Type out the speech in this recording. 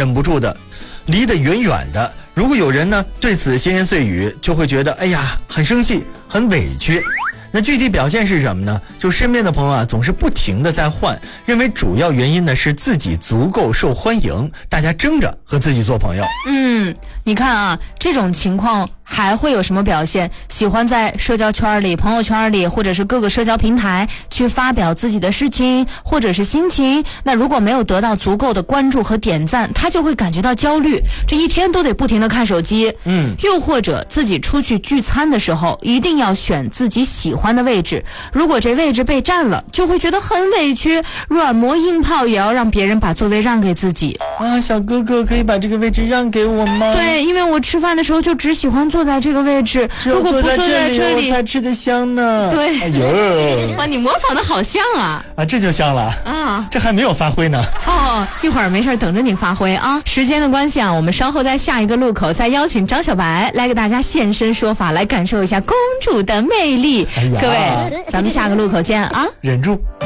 忍不住的离得远远的。如果有人呢对此闲言碎语，就会觉得哎呀很生气很委屈。那具体表现是什么呢？就身边的朋友啊总是不停的在换，认为主要原因呢是自己足够受欢迎，大家争着和自己做朋友。 你看啊，这种情况还会有什么表现？喜欢在社交圈里、朋友圈里，或者是各个社交平台去发表自己的事情或者是心情。那如果没有得到足够的关注和点赞，他就会感觉到焦虑，这一天都得不停的看手机。又或者自己出去聚餐的时候，一定要选自己喜欢的位置，如果这位置被占了，就会觉得很委屈，软磨硬泡也要让别人把座位让给自己。 小哥哥可以把这个位置让给我吗？ 对，因为我吃饭的时候就只喜欢坐在这个位置，如果不坐在这里我才吃得香呢。 对， 哎呦， 哇，你模仿的好像啊！ 这就香了啊！这还没有发挥呢。 一会儿没事等着你发挥啊！时间的关系啊，我们稍后在下一个路口再邀请张小白来给大家现身说法，来感受一下公主的魅力。各位，咱们下个路口见啊！ 忍住。